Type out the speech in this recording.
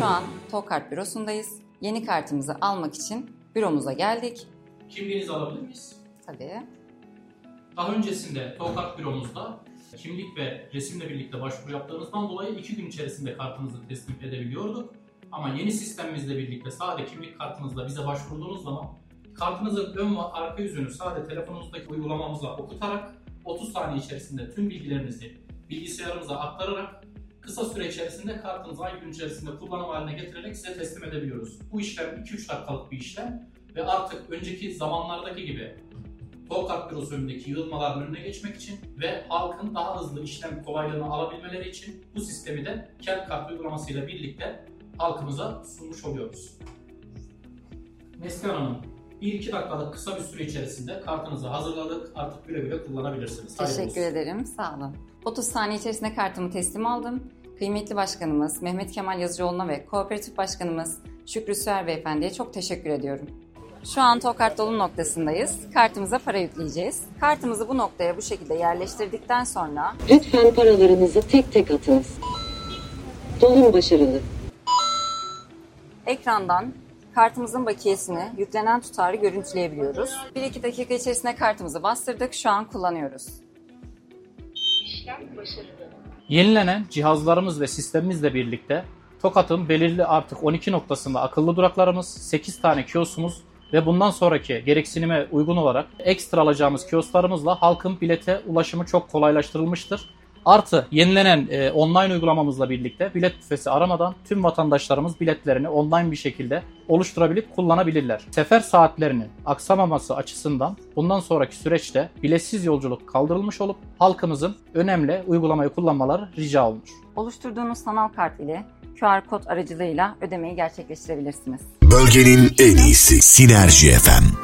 Şu an TOKART bürosundayız. Yeni kartımızı almak için büromuza geldik. Kimliğinizi alabilir miyiz? Tabii. Daha öncesinde TOKART büromuzda kimlik ve resimle birlikte başvuru yaptığınızdan dolayı 2 gün içerisinde kartınızı teslim edebiliyorduk. Ama yeni sistemimizle birlikte sadece kimlik kartınızla bize başvurduğunuz zaman kartınızın ön ve arka yüzünü sadece telefonunuzdaki uygulamamızla okutarak 30 saniye içerisinde tüm bilgilerinizi bilgisayarımıza aktararak kısa süre içerisinde kartınızı aynı gün içerisinde kullanım haline getirerek size teslim edebiliyoruz. Bu işlem 2-3 dakikalık bir işlem ve artık önceki zamanlardaki gibi TOKART bürosu önündeki yığılmaların önüne geçmek için ve halkın daha hızlı işlem kolaylığını alabilmeleri için bu sistemi de Kent Kart uygulamasıyla birlikte halkımıza sunmuş oluyoruz. Neslihan Hanım, 1-2 dakikalık kısa bir süre içerisinde kartınızı hazırladık. Artık güle güle kullanabilirsiniz. Teşekkür ederim. Sağ olun. 30 saniye içerisinde kartımı teslim aldım. Kıymetli başkanımız Mehmet Kemal Yazıcıoğlu'na ve kooperatif başkanımız Şükrü Süer Beyefendi'ye çok teşekkür ediyorum. Şu an TOKART dolum noktasındayız. Kartımıza para yükleyeceğiz. Kartımızı bu noktaya bu şekilde yerleştirdikten sonra lütfen paralarınızı tek tek atınız. Dolum başarılı. ekrandan kartımızın bakiyesini, yüklenen tutarı görüntüleyebiliyoruz. 1-2 dakika içerisinde kartımızı bastırdık. Şu an kullanıyoruz. İşlem başarılı. Yenilenen cihazlarımız ve sistemimizle birlikte TOKART'ın belirli artık 12 noktasında akıllı duraklarımız, 8 tane kioskumuz ve bundan sonraki gereksinime uygun olarak ekstra alacağımız kiosklarımızla halkın bilete ulaşımı çok kolaylaştırılmıştır. Artı yenilenen online uygulamamızla birlikte bilet büfesi aramadan tüm vatandaşlarımız biletlerini online bir şekilde oluşturabilip kullanabilirler. Sefer saatlerinin aksamaması açısından bundan sonraki süreçte biletsiz yolculuk kaldırılmış olup halkımızın önemli uygulamayı kullanmaları rica olunur. Oluşturduğunuz sanal kart ile QR kod aracılığıyla ödemeyi gerçekleştirebilirsiniz. Bölgenin en iyisi Sinerji FM.